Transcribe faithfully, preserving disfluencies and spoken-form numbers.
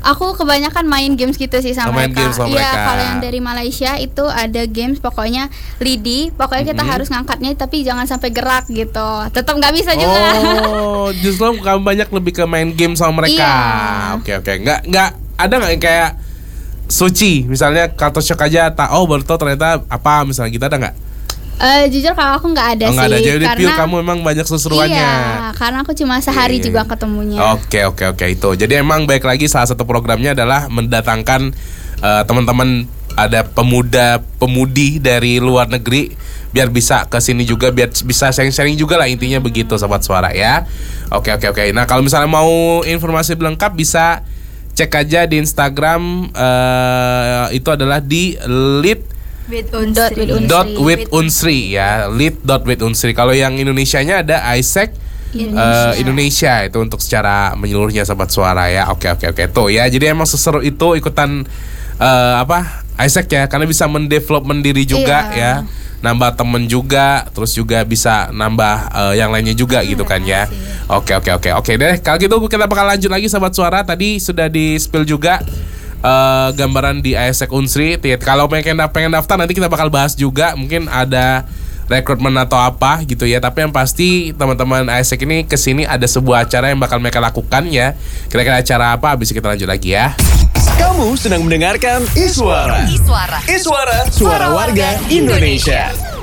Aku kebanyakan main games gitu sih sama main mereka. games sama Iya, mereka. kalau yang dari Malaysia itu ada games pokoknya lidi, pokoknya kita Mm-hmm. harus ngangkatnya tapi jangan sampai gerak gitu. Tetap nggak bisa juga. Oh, justru kamu banyak lebih ke main game sama mereka. Iya. Oke oke, nggak nggak ada nggak yang kayak Suci misalnya Culture Shock aja tak oh baru tau ternyata apa misalnya kita ada nggak? Eh, jujur kalau aku nggak ada Oh, nggak sih, ada. Jadi karena pure kamu emang banyak seseruannya. Iya, karena aku cuma sehari Iya. juga ketemunya. Oke oke oke itu. Jadi emang baik lagi salah satu programnya adalah mendatangkan eh, teman-teman ada pemuda pemudi dari luar negeri biar bisa ke sini juga biar bisa sharing-sharing juga lah intinya begitu Sobat Suara ya. Oke oke oke. Nah kalau misalnya mau informasi lengkap bisa cek aja di Instagram eh, itu adalah di lead With Dot with Unsri. dot with unsri ya lead dot with unsri. Kalau yang Indonesianya ada Isaac Indonesia. Indonesia itu untuk secara menyeluruhnya Sobat Suara ya. Oke oke oke tuh ya. Jadi emang seseru itu ikutan eh, apa Isaac ya karena bisa mendevelopment diri juga Iya. ya. Nambah temen juga, terus juga bisa nambah eh, yang lainnya juga gitu kan ya. Oke oke oke oke deh. Kalau gitu kita bakal lanjut lagi Sobat Suara. Tadi sudah di spill juga eh, gambaran di Isaac Unsri. Kalau pengen pengen daftar nanti kita bakal bahas juga. Mungkin ada rekrutmen atau apa gitu ya. Tapi yang pasti teman-teman Isaac ini kesini ada sebuah acara yang bakal mereka lakukan ya. Kira-kira acara apa? Habis kita lanjut lagi ya. Kamu sedang mendengarkan Iswara. Iswara. Iswara, suara warga Indonesia.